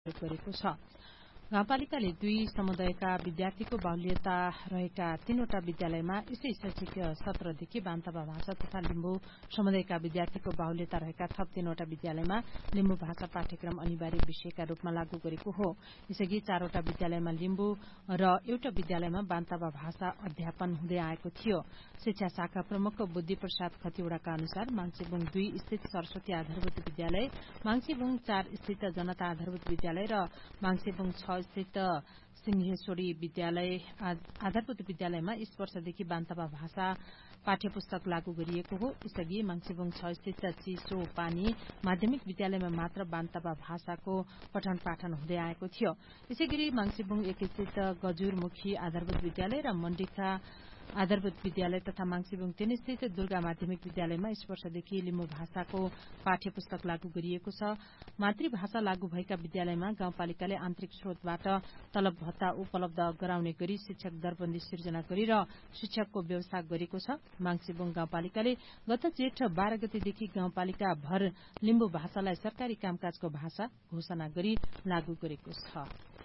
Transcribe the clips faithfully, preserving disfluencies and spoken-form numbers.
गरेको छ। गाउँपालिकाले दुई समुदायका विद्यार्थीको बाहुल्यता रहेका तीनवटा विद्यालयमा यसै शैक्षिक सत्रदेखि बान्तवा भाषा तथा लिम्बू समुदायका विद्यार्थीको बाहुल्यता रहेका थप तीनवटा विद्यालयमा लिम्बू भाषा पाठ्यक्रम अनिवार्य विषयका रूपमा लागू गरेको हो। यसअघि चारवटा विद्यालयमा लिम्बू र एउटा विद्यालयमा बान्तवा भाषा अध्यापन हुँदै आएको थियो। शिक्षा शाखा प्रमुख बुद्धि प्रसाद खतिवड़ाका अनुसार माङसेबुङ दुई स्थित सरस्वती आधारभूत विद्यालय, माङसेबुङ चार स्थित जनता आधारभूत विद्यालय र माङसेबुङ छ स्थित सिंहेश्वरी विद्यालय आधारभूत विद्यालयमा यस वर्षदेखि बान्तवा भाषा पाठ्य पुस्तक लागू गरिएको हो। यसअघि माङसेबुङ छ स्थित चिसो पानी माध्यमिक विद्यालयमा मात्र बान्तवा भाषाको पठन पाठन हुँदै आएको थियो। यसैगरी माङसेबुङ एक स्थित गजुरमुखी आधारभूत विद्यालय र मण्डिका आधारभूत विद्यालय तथा माङसेबुङ तीन स्थित दुर्गा माध्यमिक विद्यालयमा यस वर्षदेखि लिम्बू भाषाको पाठ्य पुस्तक लागू गरिएको छ। मातृभाषा लागू भएका विद्यालयमा गाउँपालिकाले आन्तरिक स्रोतबाट तलब भत्ता उपलब्ध गराउने गरी शिक्षक दरबन्दी सिर्जना गरी र शिक्षकको व्यवस्था गरेको छ। माङसेबुङ गाउँपालिकाले गत जेठ बाह्र गतेदेखि गाउँपालिका भर लिम्बू भाषालाई सरकारी कामकाजको भाषा घोषणा गरी लागू गरेको छ।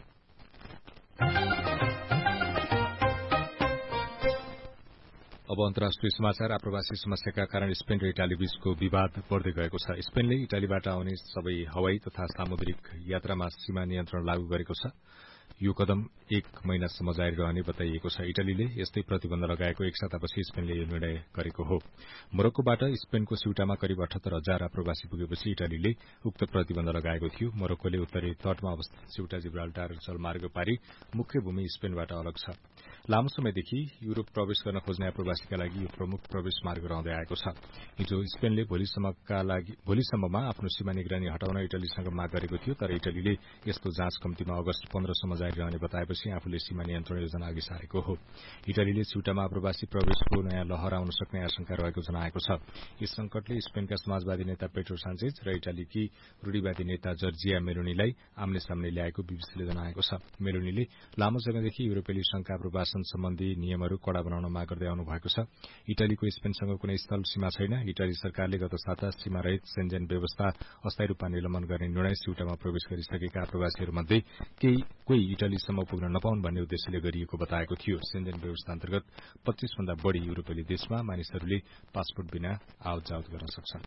अब अन्तर्राष्ट्रिय समाचार। आप्रवासी समस्याका कारण स्पेन र इटाली बीचको विवाद बढ़दै गएको छ। स्पेनले इटालीबाट आउने सबै हवाई तथा सामुद्रिक यात्रामा सीमा नियन्त्रण लागू गरेको छ। यो कदम एक महिनासम्म जारी रहने बताइएको छ। इटालीले यस्तै प्रतिबन्ध लगाएको एक सातापछि स्पेनले यो निर्णय गरेको हो। मोरक्कोबाट स्पेनको सिउटामा करिब अठहत्तर हजार आप्रवासी पुगेपछि इटालीले उक्त प्रतिबन्ध लगाएको थियो। मोरक्कोले उत्तरी तटमा अवस्थित सिउटा जिब्राल्टार जलमार्ग पारी मुख्य भूमि स्पेनबाट अलग छ। लामो समयदेखि युरोप प्रवेश गर्न खोज्ने आप्रवासीका लागि यो प्रमुख प्रवेश मार्ग रहँदै आएको छ। हिजो स्पेनले भोलिसम्मका लागि भोलिसम्ममा आफ्नो सीमा निगरानी हटाउन इटालीसँग माग गरेको थियो, तर इटालीले यस्तो जाँच कम्तीमा अगस्त पन्ध्रसम्म जारी रहने बताएपछि आफूले सीमा नियन्त्रण योजना अघि सारेको हो। इटालीले सिउटामा आप्रवासी प्रवेशको नयाँ लहर आउन सक्ने आशंका रहेको जनाएको छ। यस संकटले स्पेनका समाजवादी नेता पेड्रो सान्चेज र इटालीकी रूढिवादी नेता जर्जिया मेलोनीलाई आम्ने सामने ल्याएको बीबीसीले जनाएको छ। मेलोनीले लामो समयदेखि युरोपेली संघका आप्रवासन सम्बन्धी नियमहरू कड़ा बनाउन माग गर्दै आउनु भएको छ। इटालीको स्पेनसँग कुनै स्थल सीमा छैन। इटाली सरकारले गत साता सीमा रहित सेन्जेन व्यवस्था अस्थायी रूपमा निलम्बन गर्ने निर्णय सिउटामा प्रवेश गरिसकेका आप्रवासीहरूमध्ये केही कोही इटालीसम्म पुग्न नपाउन् भन्ने उद्देश्यले गरिएको बताएको थियो। सेन्जेन व्यवस्था अन्तर्गत पच्चीस भन्दा बढ़ी युरोपेली देशमा मानिसहरूले पासपोर्ट बिना आवत जावत गर्न सक्छन्।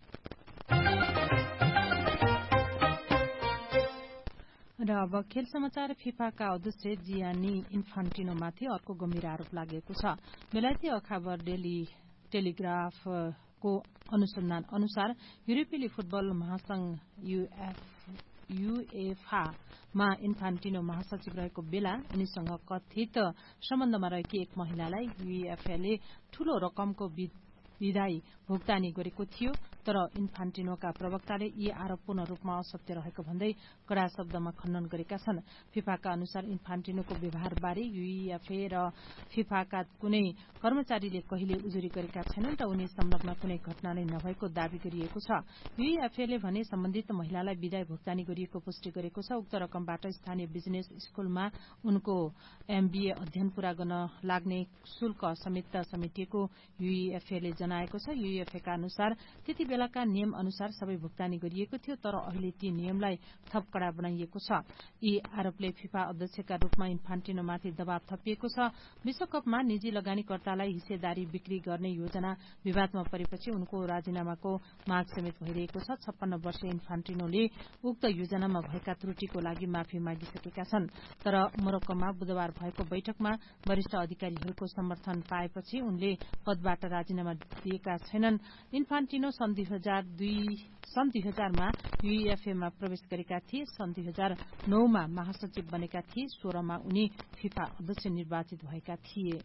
र अब खेल समाचार। फिफाका अध्यक्ष जियानी इन्फान्टिनोमाथि अर्को गम्भीर आरोप लागेको छ। बेलायती अखबार डेली टेलिग्राफको अनुसन्धान अनुसार युरोपेली फुटबल महासंघ युएफामा इन्फान्टिनो महासचिव रहेको बेला उनीसँग कथित सम्बन्धमा रहेकी एक महिलालाई युएफएले ठूलो रकमको विदाई भुक्तानी गरेको थियो, तर इन्फान्टिनोका प्रवक्ताले यी आरोप पूर्ण रूपमा असत्य रहेको भन्दै कड़ा शब्दमा खण्डन गरेका छन्। फिफाका अनुसार इन्फान्टिनोको व्यवहारबारे युएफए र फिफाका कुनै कर्मचारीले कहिले उजुरी गरेका छैनन् र उनी संलग्न कुनै घटना नै नभएको दावी गरिएको छ। युएफएले भने सम्बन्धित महिलालाई विदाई भुक्तानी गरिएको पुष्टि गरेको छ। उक्त रकमबाट स्थानीय बिजनेस स्कूलमा उनको एमबीए अध्ययन पूरा गर्न लाग्ने शुल्क समेत समेटिएको युएफएले जनाएको छ। युएफएका अनुसार त्यति बेलाका नियम अनुसार सबै भुक्तानी गरिएको थियो, तर अहिले ती नियमलाई थप कड़ा बनाइएको छ। यी आरोपले फिफा अध्यक्षका रूपमा इन्फान्टिनोमाथि दबाव थपिएको छ। विश्वकपमा निजी लगानीकर्तालाई हिस्सेदारी बिक्री गर्ने योजना विवादमा परेपछि उनको राजीनामाको माग समेत भइरहेको छ। छप्पन्न वर्षीय इन्फान्टिनोले उक्त योजनामा भएका त्रुटिको लागि माफी मागिसकेका छन्, तर मोरक्कोमा बुधबार भएको बैठकमा वरिष्ठ अधिकारीहरूको समर्थन पाएपछि उनले पदबाट राजीनामा दिएका छैनन्। इन्फान्टिनो सन् दुई हजार दुई सन् दुई हजारमा युएफएमा प्रवेश गरेका थिए। सन् दुई हजार नौमा महासचिव बनेका थिए। सोह्रमा उनी फिफा अध्यक्ष निर्वाचित भएका थिए।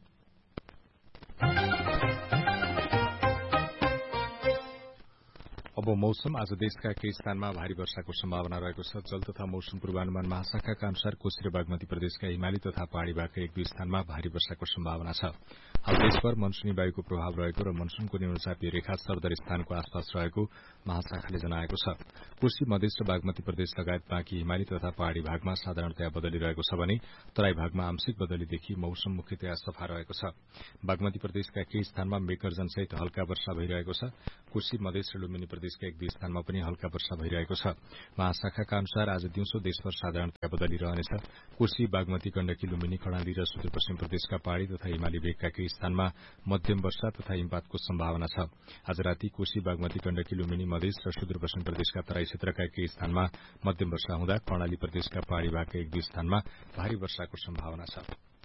अब मौसम। आज देशका केही स्थानमा भारी वर्षाको सम्भावना रहेको छ। जल तथा मौसम पूर्वानुमान महाशाखाका अनुसार कोशी र बागमती प्रदेशका हिमाली तथा पहाड़ी भागका एक दुई स्थानमा भारी वर्षाको सम्भावना छ। हाल देशभर मनसूनी वायुको प्रभाव रहेको र मनसूनको न्यूनचापीय रेखा सरदर स्थानको आसपास रहेको महाशाखाले जनाएको छ। कोशी, मधेस र बागमती प्रदेश लगायत बाँकी हिमाली तथा पहाड़ी भागमा साधारणतया बदली रहेको छ भने तराई भागमा आंशिक बदलीदेखि मौसम मुख्यतया सफा रहेको छ। बागमती प्रदेशका केही स्थानमा मेघगर्जनसहित हल्का वर्षा भइरहेको छ। कोशी, मधेस र लुम्बिनी प्रदेश प्रदेशका एक दुई स्थानमा पनि हल्का वर्षा भइरहेको छ। महाशाखाका अनुसार आज दिउँसो देशभर साधारणतया बदली रहनेछ। कोशी, बागमती, गण्डकी, लुम्बिनी, कर्णाली र सुदूरपश्चिम प्रदेशका पहाड़ी तथा हिमाली भेगका केही स्थानमा मध्यम वर्षा तथा हिमपातको सम्भावना छ। आज राति कोशी, बागमती, गण्डकी, लुम्बिनी, मधेस र सुदूरपश्चिम प्रदेशका तराई क्षेत्रका केही स्थानमा मध्यम वर्षा हुँदा कर्णाली प्रदेशका पहाड़ी भागका एक दुई स्थानमा भारी वर्षाको सम्भावना छ।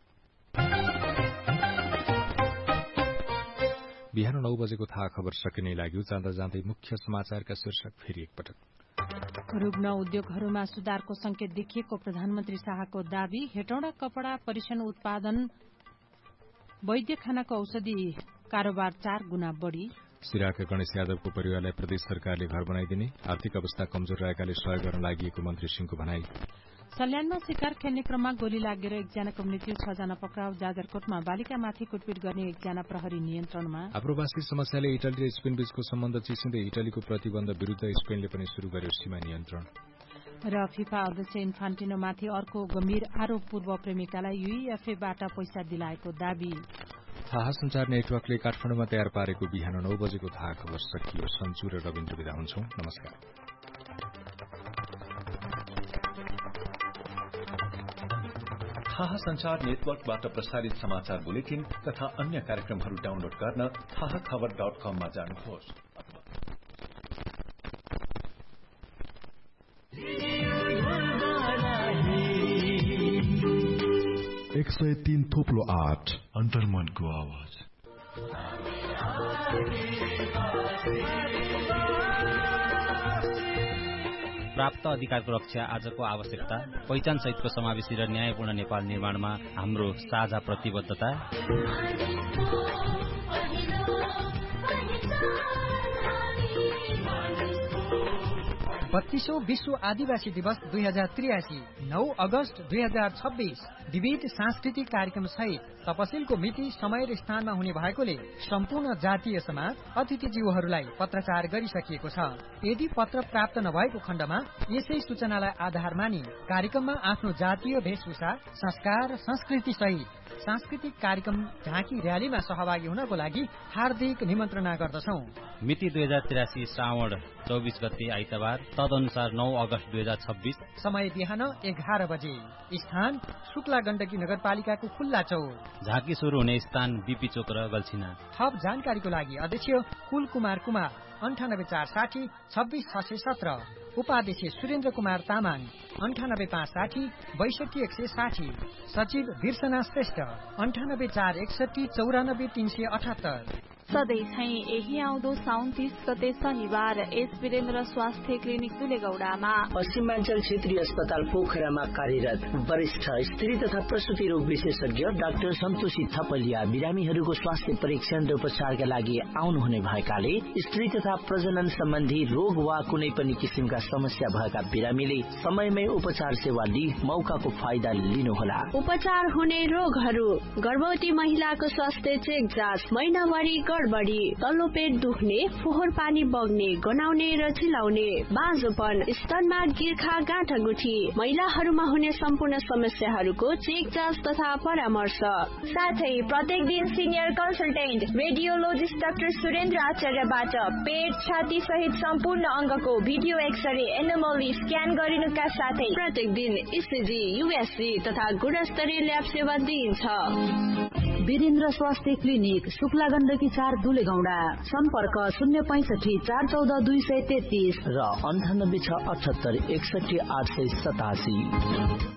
बिहान नौ बजेको थाहा खबर सकिने लाग्यो। जाँदा जाँदै मुख्य समाचारका शीर्षक फेरि एकपटक। रुग्ण उद्योगहरूमा सुधारको संकेत देखिएको प्रधानमन्त्री शाहको दावी। हेटौँडा कपड़ा परिसर उत्पादन, वैद्य खानाको औषधि कारोबार चार गुणा बढ़ी। सिराका गणेश यादवको परिवारलाई प्रदेश सरकारले घर बनाइदिने, आर्थिक अवस्था कमजोर रहेकाले सहयोग गर्न लागि मन्त्री सिंहको भनाई। सल्यानमा शिकार खेल्ने क्रममा गोली लागेर एकजनाको मृत्यु, छजना पक्राउ। जाजरकोटमा बालिकामाथि कुटपिट गर्ने एकजना प्रहरी नियन्त्रणमा। आप्रवासी समस्याले इटली र स्पेन बीचको सम्बन्ध चिसिँदै इटलीको प्रतिबन्ध विरूद्ध स्पेनले पनि शुरू गर्यो सीमा नियन्त्रण। र फिफा अध्यक्ष इन्फान्टिनोमाथि अर्को गम्भीर आरोप, पूर्व प्रेमिकालाई यूईएफएबाट पैसा दिलाएको दावी। थाहा संचार नेटवर्कले काठमाडौँमा तयार पारेको बिहान नौ बजेको थाहा खबर सकियो। सन्चु र रविन्द्र विदा हुन्छौं। नमस्कार। थाहा संचार नेटवर्कबाट प्रसारित समाचार बुलेटिन तथा अन्य कार्यक्रमहरू डाउनलोड गर्न थाहा खबर डट कममा जानुहोस्। एक सय तीन थोप्लो आठ अन्तर्मनको आवाज। प्राप्त अधिकारको रक्षा आजको आवश्यकता, पहिचान सहितको समावेशी र न्यायपूर्ण नेपाल निर्माणमा हाम्रो साझा प्रतिबद्धता। बत्तीसौं विश्व आदिवासी दिवस दुई हजार त्रियासी नौ अगस्त दुई हजार छब्बीस विविध सांस्कृतिक कार्यक्रम सहित तपसिलको मिति, समय र स्थानमा हुने भएकोले सम्पूर्ण जातीय समाज अतिथिज्यूहरूलाई पत्रचार गरिसकिएको छ। यदि पत्र प्राप्त नभएको खण्डमा यसै सूचनालाई आधार मानि कार्यक्रममा आफ्नो जातीय वेशभूषा, संस्कार, संस्कृति सहित सांस्कृतिक कार्यक्रम, झाँकी, र्यालीमा सहभागी हुनको लागि हार्दिक निमन्त्रणा गर्दछौ। मिति दुई हजार त्रियासी श्रावण चौबिस गते आइतबार, तदनुसार नौ अगस्त दुई हजार छब्बीस। समय बिहान एघार बजे। स्थान शुक्ला गण्डकी नगरपालिकाको खुल्ला चौर। झाँकी शुरू हुने स्थान बीपी चोक र गल्छिना। थप जानकारीको लागि अध्यक्ष कुल कुमार कुमार अन्ठानब्बे चार साठी छब्बीस छ सय सत्र, उपाध्यक्ष सुरेन्द्र कुमार तामाङ अन्ठानब्बे पाँच साठी बैसठी एक सय साठी, सचिव बिर्सना श्रेष्ठ अन्ठानब्बे चार एकसठी चौरानब्बे तीन सय अठहत्तर। सधैँ चाहिँ यही आउँदो साउन तीस गते शनिबार एस वीरेन्द्र स्वास्थ्य क्लिनिक दुलेगौडामा पश्चिमाञ्चल क्षेत्रीय अस्पताल पोखरामा कार्यरत वरिष्ठ स्त्री तथा प्रसुति रोग विशेषज्ञ डाक्टर सन्तोषी थपलिया बिरामीहरूको स्वास्थ्य परीक्षण र उपचारका लागि आउनुहुने भएकाले स्त्री तथा प्रजनन सम्बन्धी रोग वा कुनै पनि किसिमका समस्या भएका बिरामीले समयमै उपचार सेवा लिई मौकाको फाइदा लिनुहोला। उपचार हुने रोगहरू: गर्भवती महिलाको स्वास्थ्य चेक जाँच, महिनावारी गडबडी, तल्लो पेट दुख्ने, फोहोर पानी बग्ने, गनाउने र चिलाउने, बाँझोपन, स्तनमा गिर्खा, गाँठागुठी, महिलाहरूमा हुने सम्पूर्ण समस्याहरूको चेक जाँच तथा परामर्श। साथै प्रत्येक दिन senior consultant radiologist doctor Surendra आचार्यबाट पेट, छाती सहित सम्पूर्ण अङ्गको भिडियो एक्सरे, एनोमली स्क्यान गरिनुका साथै प्रत्येक दिन इसिजी, युएसजी तथा गुणस्तरीय ल्याब सेवा दिइन्छ। वीरेन्द्र स्वास्थ्य क्लिनिक, शुक्ला गण्डकी चार दुलेगौडा। सम्पर्क शून्य पैंसठी चार चौध दुई सय तेत्तीस र अन्ठानब्बे छ अठहत्तर एकसठी आठ सय सतासी।